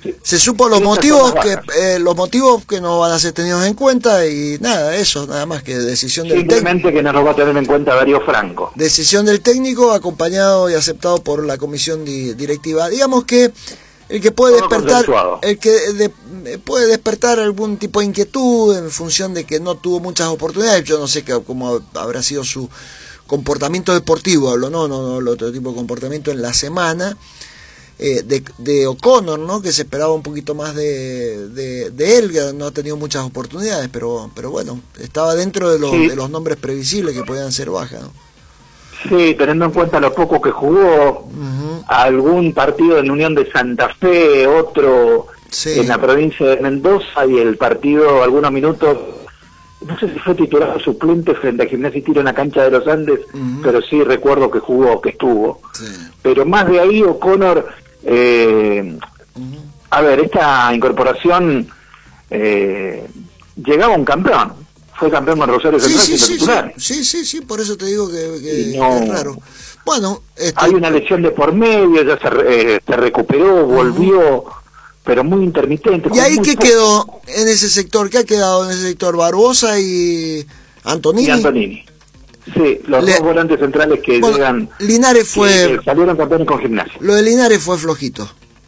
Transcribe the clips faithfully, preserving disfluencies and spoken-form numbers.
Se supo los motivos que eh, los motivos que no van a ser tenidos en cuenta y nada, eso, nada más que decisión del técnico. Simplemente que no nos va a tener en cuenta Darío Franco. Decisión del técnico acompañado y aceptado por la comisión di directiva. Digamos que el que puede Todo despertar consensuado. el que de, puede despertar algún tipo de inquietud en función de que no tuvo muchas oportunidades. Yo no sé qué, cómo habrá sido su comportamiento deportivo, hablo, no, no, no, el otro tipo de comportamiento en la semana. Eh, de, de O'Connor, ¿no? Que se esperaba un poquito más de, de, de él, que no ha tenido muchas oportunidades, pero pero bueno, estaba dentro de los, Sí. de los nombres previsibles que podían ser bajas, ¿no? Sí, teniendo en cuenta lo poco que jugó, Uh-huh. algún partido en Unión de Santa Fe, otro Sí. en la provincia de Mendoza y el partido algunos minutos, no sé si fue titular o suplente frente a Gimnasia y Tiro en la cancha de los Andes, Uh-huh. pero sí recuerdo que jugó, que estuvo. Sí. Pero más de ahí O'Connor, eh, Uh-huh. a ver, esta incorporación eh, llegaba un campeón, fue campeón con Rosario Sí, Central sí, siendo sí, titular. sí, sí, sí, por eso te digo que, que Y no- es raro. Bueno, este, Hay una lesión de por medio, ya se, re- eh, se recuperó, volvió, pero muy intermitente. ¿y ahí muy qué poco. quedó en ese sector? ¿Qué ha quedado en ese sector? Barbosa y Antonini. Y Antonini. Sí, los Le- dos volantes centrales que Bueno, llegan, Linares fue, que salieron campeones con Gimnasia. lo de Linares fue flojito.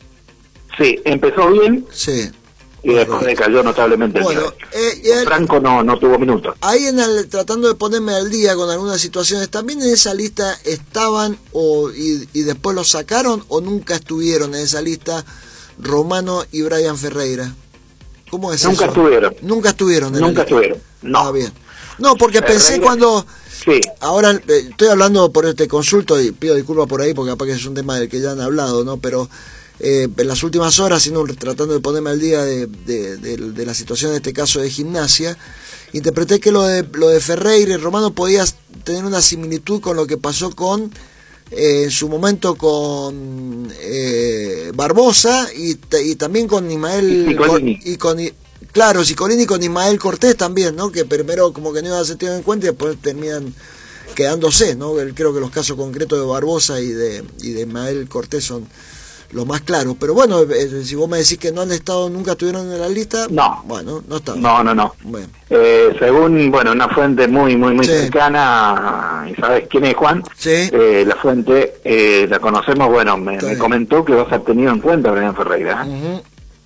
Sí, empezó bien Sí. y después decayó notablemente el Bueno, nivel. eh, y el- Franco no, no tuvo minutos. ahí en el, tratando de ponerme al día con algunas situaciones, ¿también en esa lista estaban o y, y después los sacaron o nunca estuvieron en esa lista Romano y Brian Ferreira? ¿Cómo es Nunca eso? estuvieron. Nunca estuvieron en la Nunca lista. estuvieron. No. Ah, bien. No, porque pensé Ferreira- cuando... Sí, Ahora eh, estoy hablando por este consulto y pido disculpas por ahí porque capaz que es un tema del que ya han hablado, ¿no? Pero eh, en las últimas horas, sino tratando de ponerme al día de, de, de, de la situación en este caso de Gimnasia, interpreté que lo de, lo de Ferreira y Romano podía tener una similitud con lo que pasó con eh, en su momento con eh, Barbosa y, t- y también con Ismael Y Ciccolini. y con I- claro, Ciccolini con Ismael Cortés también, ¿no? Que primero como que no iba a ser tenido en cuenta y después terminan quedándose, ¿no? El- Creo que los casos concretos de Barbosa y de y de Ismael Cortés son los más claros, pero bueno, eh, si vos me decís que no han estado, nunca estuvieron en la lista, No. bueno, no están. no, no, no. Bueno, Eh, según, bueno, una fuente muy, muy, muy Sí. cercana, ¿y sabes quién es Juan? sí, Eh, la fuente, eh, la conocemos, bueno, me, Está me bien. comentó que va a ser tenido en cuenta Brian Ferreira. ¿eh? ujú,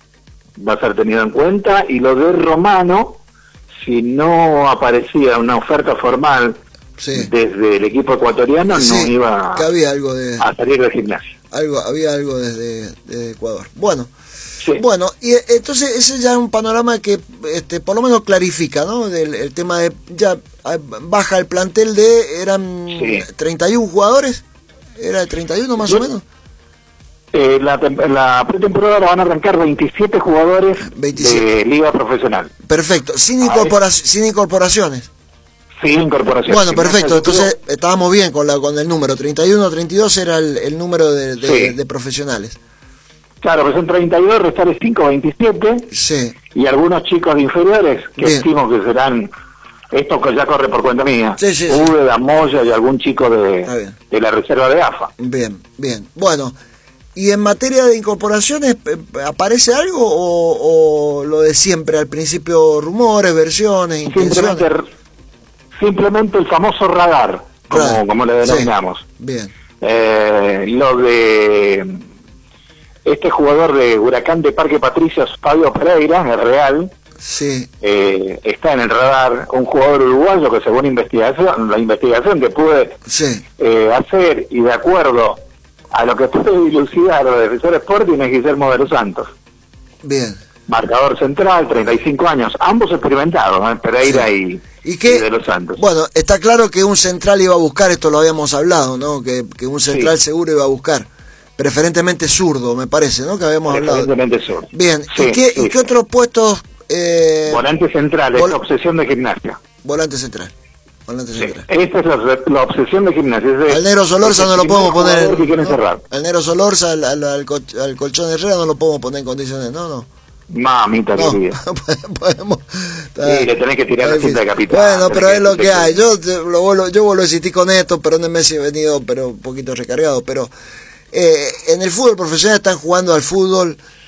Va a ser tenido en cuenta, y lo de Romano, si no aparecía una oferta formal sí, desde el equipo ecuatoriano, no sí, iba que había algo de a salir de Gimnasia. algo había algo desde, desde Ecuador. Bueno, Sí. bueno, y eh, entonces ese ya es un panorama que este por lo menos clarifica, ¿no? Del, el tema de ya ah, baja el plantel de eran Sí. treinta y uno jugadores, era de treinta y uno más Sí. o menos. Eh, la, tem- la pretemporada la van a arrancar veintisiete jugadores veintisiete. de liga profesional. Perfecto, sin, Ah, incorpora sin incorporaciones. Sin incorporación. Bueno, perfecto, Gimnasia entonces estábamos bien con la con el número, treinta y uno, treinta y dos era el, el número de, de, Sí. de profesionales. Claro, pues son treinta y dos, restarle cinco, veintisiete, Sí, y algunos chicos de inferiores, que Bien. estimo que serán, esto que ya corre por cuenta mía, Sí, sí, sí. Uve, Moya y algún chico Está de, bien. de la reserva de A F A. bien, bien. Bueno, ¿y en materia de incorporaciones eh, aparece algo o, o lo de siempre, al principio rumores, versiones, intenciones? Simplemente, simplemente el famoso radar, como, Radar, como le sí. denominamos. Bien, Eh, lo de este jugador de Huracán de Parque Patricios, Fabio Pereira, el Real, sí, eh, está en el radar, un jugador uruguayo que según investigación, la investigación que pude sí, eh, hacer y de acuerdo a lo que pude dilucidar de Defensor Sporting es Guillermo de los Santos, bien. marcador central, treinta y cinco años, ambos experimentados, ¿eh? Pereira Sí. y, ¿Y qué? y de los Santos. Bueno, está claro que un central iba a buscar, esto lo habíamos hablado, ¿no? Que, que un central Sí. seguro iba a buscar, preferentemente zurdo, me parece, ¿no? Que habíamos hablado. Evidentemente sur. Bien, Sí, ¿y qué, sí, y qué sí. otros puestos? Eh, Volante central, es Vol- la obsesión de Gimnasia. volante central. Volante Sí, central. esta es la, la obsesión de Gimnasia. es de- Al Negro Solorza es no el lo primer podemos poner. jugador que quieren ¿no? cerrar. Al Negro Solorza, al, al, al co- al Colchón Herrera no lo podemos poner en condiciones, no, no. Mamita No, querida. podemos. Sí, le tenés que tirar la Está cinta de difícil. capitán. Bueno, tenés pero es lo tenés que hay. Yo te- lo vuelvo, yo vuelvo a insistir con esto, perdónenme si he venido pero un poquito recargado, pero eh, en el fútbol profesional están jugando al fútbol